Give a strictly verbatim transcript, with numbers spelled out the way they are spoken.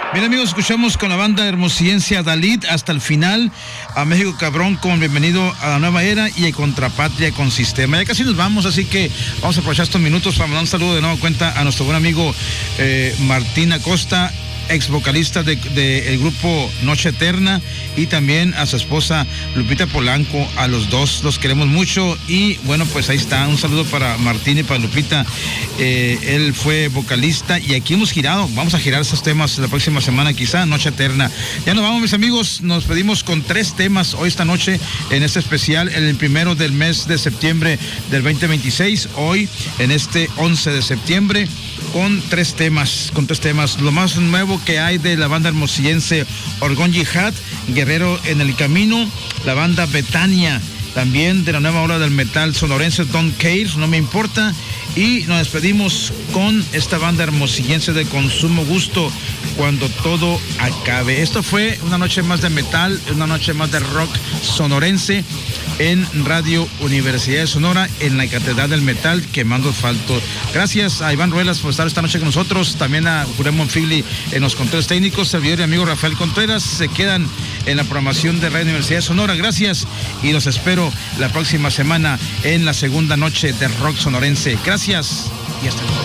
Bien, amigos, escuchamos con la banda hermosillense Dalit hasta el final, a México Cabrón con Bienvenido a la Nueva Era y a Contrapatria con Sistema. Ya casi nos vamos, así que vamos a aprovechar estos minutos para mandar un saludo de nueva cuenta a nuestro buen amigo eh, Martín Acosta, ex vocalista del de, de grupo Noche Eterna, y también a su esposa Lupita Polanco. A los dos los queremos mucho y bueno, pues ahí está, un saludo para Martín y para Lupita. Eh, él fue vocalista y aquí hemos girado, vamos a girar esos temas la próxima semana quizá, Noche Eterna. Ya nos vamos, mis amigos, nos pedimos con tres temas hoy esta noche en este especial, en el primero del mes de septiembre del veinte veintiséis, hoy en este once de septiembre, con tres temas, con tres temas. Lo más nuevo que hay de la banda hermosillense Orgón Yihad, Guerrero en el Camino, la banda Betania, también de la nueva ola del metal sonorense Don't Care, No Me Importa, y nos despedimos con esta banda hermosillense de Consumo Gusto, Cuando Todo Acabe. Esto fue una noche más de metal, una noche más de rock sonorense en Radio Universidad de Sonora, en la Catedral del Metal, quemando asfalto. Gracias a Iván Ruelas por estar esta noche con nosotros, también a Jurem Monfigli en los controles técnicos, servidor y amigo Rafael Contreras. Se quedan en la programación de Radio Universidad de Sonora. Gracias y los espero la próxima semana en la segunda noche de rock sonorense. Gracias y hasta luego.